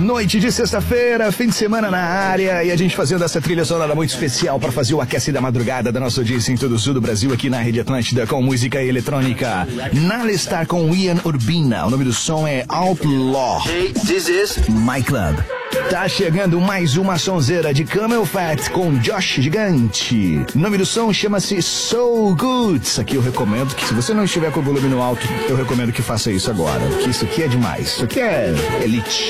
Noite de sexta-feira, fim de semana na área, e a gente fazendo essa trilha sonora muito especial para fazer o aquece da madrugada da nossa audiência em todo o sul do Brasil, aqui na Rede Atlântida, com música eletrônica. Nalestar com Ian Urbina. O nome do som é Outlaw. Hey, this is My Club. Tá chegando mais uma sonzeira de Camel Fat com Josh Gigante. O nome do som chama-se So Good. Isso aqui eu recomendo que, se você não estiver com o volume no alto, eu recomendo que faça isso agora, porque isso aqui é demais. Isso aqui é elite.